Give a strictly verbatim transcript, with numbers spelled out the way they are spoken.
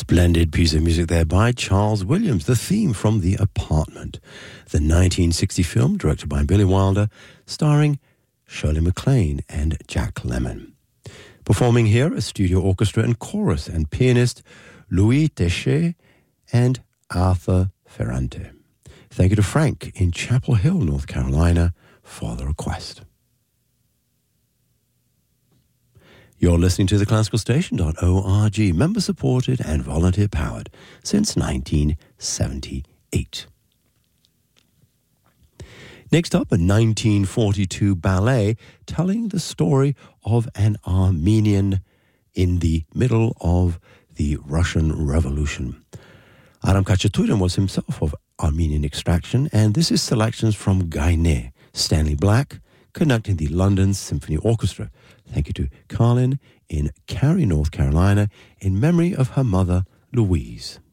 Splendid piece of music there by Charles Williams, the theme from The Apartment, the nineteen sixty film directed by Billy Wilder, starring Shirley MacLaine and Jack Lemmon. Performing here, a studio orchestra and chorus and pianist Louis Técher and Arthur Ferrante. Thank you to Frank in Chapel Hill, North Carolina, for the request. You're listening to the classical station dot org, member-supported and volunteer-powered since nineteen seventy-eight. Next up, a nineteen forty-two ballet telling the story of an Armenian in the middle of the Russian Revolution. Aram Khachaturian was himself of Armenian extraction, and this is selections from Gayne, Stanley Black, conducting the London Symphony Orchestra. Thank you to Carlin in Cary, North Carolina, in memory of her mother, Louise.